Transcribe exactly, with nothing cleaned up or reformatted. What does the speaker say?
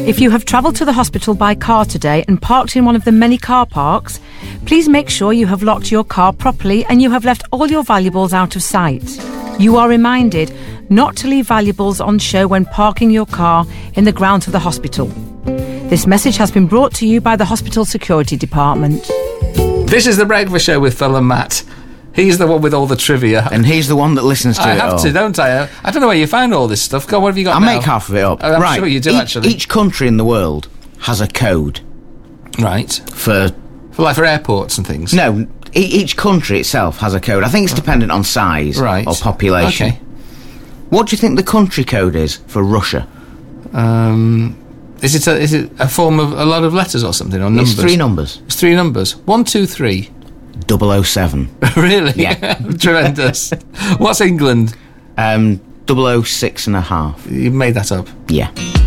If you have travelled to the hospital by car today and parked in one of the many car parks, please make sure you have locked your car properly and you have left all your valuables out of sight. You are reminded not to leave valuables on show when parking your car in the grounds of the hospital. This message has been brought to you by the Hospital Security Department. This is The Breakfast Show with Phil and Matt. He's the one with all the trivia. And he's the one that listens to I it have all. to, don't I? I don't know where you find all this stuff. Go on, what have you got I now? make half of it up. I'm right. sure you do, each, actually. Each country in the world has a code. Right. For... For like for airports and things? No, e- each country itself has a code. I think it's dependent on size right. or population. Okay. What do you think the country code is for Russia? Um... Is it a, is it a form of a lot of letters or something, or numbers? It's three numbers. It's three numbers. One, two, three. double oh seven. Really? Yeah. Tremendous. What's England? Um, double oh six and a half. You made that up? Yeah.